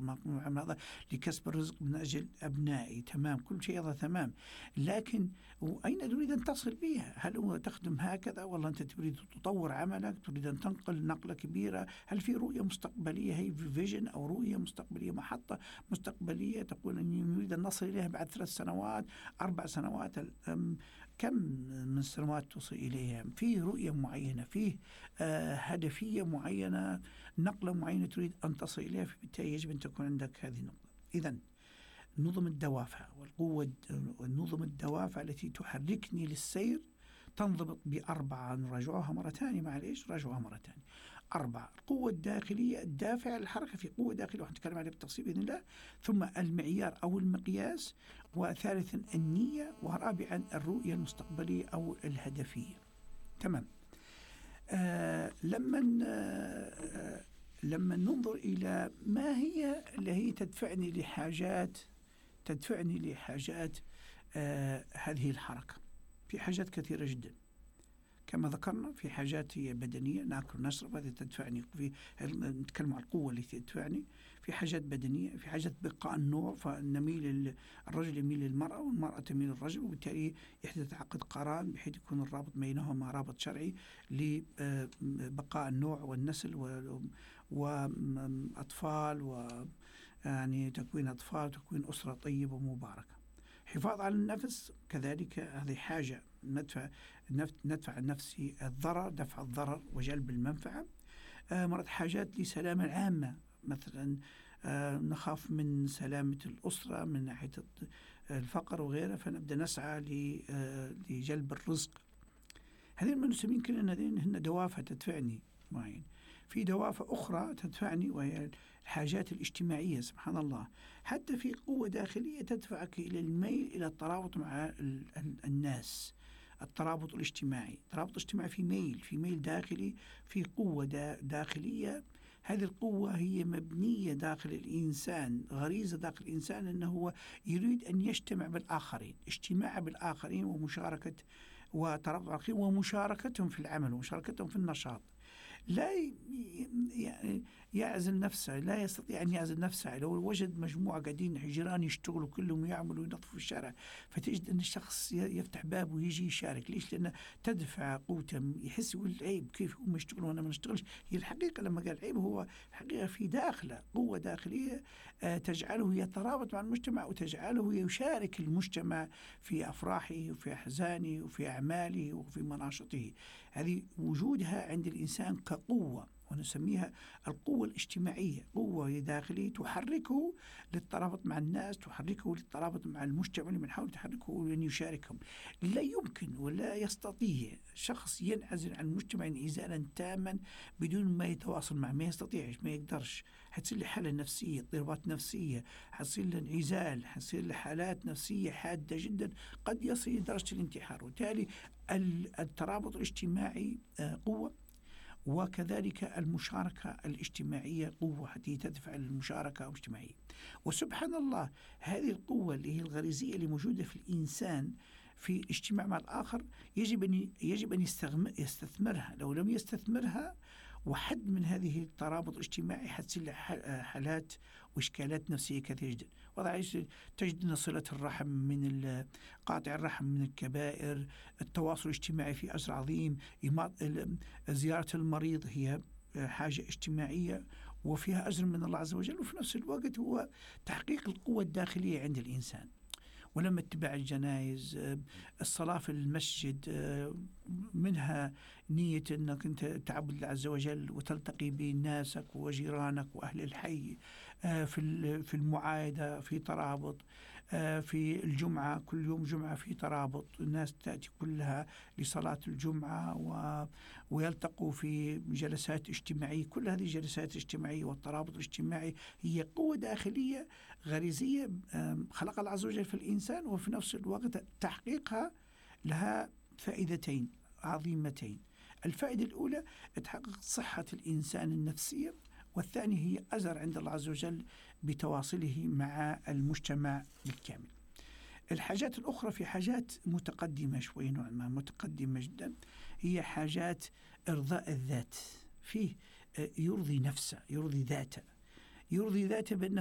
وما أقوم بعمل هذا لكسب الرزق من أجل أبنائي، تمام، كل شيء هذا تمام، لكن أين تريد أن تصل بها؟ هل هو تخدم هكذا، والله أنت تريد تطور عملك، تريد أن تنقل نقلة كبيرة؟ هل في رؤية مستقبلية، هي فيجن أو رؤية مستقبلية، محطة مستقبلية تقول أني نريد أن نصل إليها بعد 3 سنوات 4 سنوات؟ كم من سنوات توصل إليها؟ فيه رؤية معينة، فيه هدفية معينة، نقلة معينة تريد أن تصل إليها، فبالتالي يجب أن تكون عندك هذه النقطة. إذن نظم الدوافع والقوة، نظم الدوافع التي تحركني للسير تنضبط ب4، نراجعوها مرة ثانية، معليش راجعوها مرة ثانية. 4: القوة الداخلية الدافعة للحركة، في قوة داخلية وحنتكلم عليها بالتفصيل بإذن الله. ثم المعيار أو المقياس. وثالثا النية. ورابعا الرؤية المستقبلية أو الهدفية. تمام. لما ننظر إلى ما هي اللي هي تدفعني لحاجات هذه الحركة، في حاجات كثيرة جدا كما ذكرنا. في حاجات هي بدنية، ناكل نشرب، هذه تدفعني، نتكلم عن القوة التي تدفعني. في حاجات بدنية، في حاجات بقاء النوع، فنميل الرجل يميل للمرأة والمرأة تميل للرجل، وبالتالي يحدث عقد قران بحيث يكون الرابط بينهما رابط شرعي لبقاء النوع والنسل وأطفال، ويعني تكوين أطفال وتكوين أسرة طيبة ومباركة. حفاظ على النفس كذلك، هذه حاجة ندفع نفسي الضرر، دفع الضرر وجلب المنفعة. مرات حاجات لسلامة العامة، مثلا نخاف من سلامة الأسرة من ناحية الفقر وغيره، فنبدأ نسعى لجلب الرزق. هذين ما نسمين كلنا هن دوافع تدفعني معين. في دوافع أخرى تدفعني وهي الحاجات الاجتماعية. سبحان الله، حتى في قوة داخلية تدفعك إلى الميل إلى الترابط مع الناس. الترابط الاجتماعي، في ميل داخلي، في قوة داخلية. هذه القوة هي مبنية داخل الإنسان، غريزة داخل الإنسان أنه هو يريد أن يجتمع بالآخرين، اجتماع بالآخرين ومشاركة وترابط الآخرين ومشاركتهم في العمل ومشاركتهم في النشاط. لا يعني يعزل نفسه، لا يستطيع أن يعزل نفسه. لو وجد مجموعة قاعدين جيران يشتغلوا كلهم يعملوا ينظفوا الشارع، فتجد أن الشخص يفتح باب ويجي يشارك. ليش؟ لأنه تدفع قوته، يحس يقول عيب كيف هم يشتغلوا وأنا ما نشتغلش. هي الحقيقة لما قال عيب، هو الحقيقة في داخله قوة داخلية تجعله يترابط مع المجتمع وتجعله يشارك المجتمع في أفراحه وفي أحزانه وفي أعماله وفي مناشطه. هذه وجودها عند الإنسان كقوة، ونسميها القوة الاجتماعية، قوة داخلية تحركه للترابط مع الناس، تحركه للترابط مع المجتمع اللي بنحاول تحركه لأن يشاركهم. لا يمكن ولا يستطيع شخص ينعزل عن المجتمع انعزالا تاما بدون ما يتواصل معه، ما يستطيعش، ما يقدرش. حتصير له حالة نفسية، اضطرابات نفسية، حتصير له انعزال، حتصير له حالات نفسية حادة جدا قد يصل لدرجة الانتحار. وبالتالي الترابط الاجتماعي قوة، وكذلك المشاركة الاجتماعية قوة التي تدفع المشاركة الاجتماعية. وسبحان الله، هذه القوة اللي هي الغريزية اللي موجودة في الإنسان في الاجتماع مع الآخر يجب أن يستثمرها. لو لم يستثمرها وحد من هذه الترابط الاجتماعي حتصير حالات وإشكالات نفسية كثيرة جدا. تجد أن صلة الرحم من قاطع الرحم من الكبائر، التواصل الاجتماعي في أجر عظيم، زيارة المريض هي حاجة اجتماعية وفيها أجر من الله عز وجل، وفي نفس الوقت هو تحقيق القوة الداخلية عند الإنسان. ولما اتباع الجنائز، الصلاة في المسجد، منها نية أنك أنت تعبد الله عز وجل وتلتقي بناسك وجيرانك وأهل الحي، في المعايدة في ترابط، في الجمعة كل يوم جمعة في ترابط، الناس تأتي كلها لصلاة الجمعة ويلتقوا في جلسات اجتماعية. كل هذه الجلسات الاجتماعية والترابط الاجتماعي هي قوة داخلية غريزية خلق الله عز وجل في الإنسان، وفي نفس الوقت تحقيقها لها فائدتين عظيمتين. الفائدة الأولى تحقق صحة الإنسان النفسية، والثانية هي أجر عند الله عز وجل بتواصله مع المجتمع بالكامل. الحاجات الأخرى في حاجات متقدمة شوي، نوعا ما متقدمة جدا، هي حاجات إرضاء الذات. فيه يرضي نفسه، يرضي ذاته بأنه